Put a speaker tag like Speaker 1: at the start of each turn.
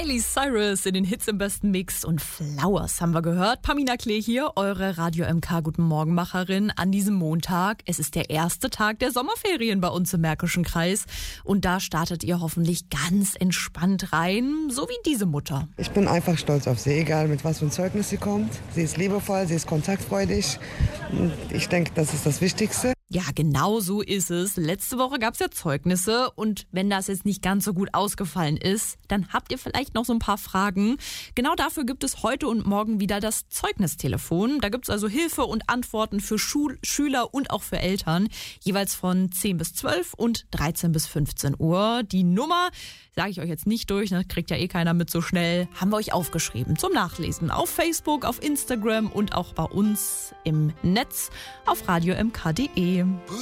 Speaker 1: Miley Cyrus in den Hits im besten Mix und Flowers haben wir gehört. Pamina Klee hier, eure Radio MK Guten Morgenmacherin an diesem Montag. Es ist der erste Tag der Sommerferien bei uns im Märkischen Kreis und da startet ihr hoffentlich ganz entspannt rein, so wie diese Mutter.
Speaker 2: Ich bin einfach stolz auf sie, egal mit was für ein Zeugnis sie kommt. Sie ist liebevoll, sie ist kontaktfreudig. Ich denke, das ist das Wichtigste.
Speaker 1: Ja, genau so ist es. Letzte Woche gab es ja Zeugnisse und wenn das jetzt nicht ganz so gut ausgefallen ist, dann habt ihr vielleicht noch so ein paar Fragen. Genau dafür gibt es heute und morgen wieder das Zeugnistelefon. Da gibt es also Hilfe und Antworten für Schüler und auch für Eltern, jeweils von 10 bis 12 und 13 bis 15 Uhr. Die Nummer sage ich euch jetzt nicht durch, das kriegt ja eh keiner mit so schnell, haben wir euch aufgeschrieben zum Nachlesen auf Facebook, auf Instagram und auch bei uns im Netz auf radiomk.de.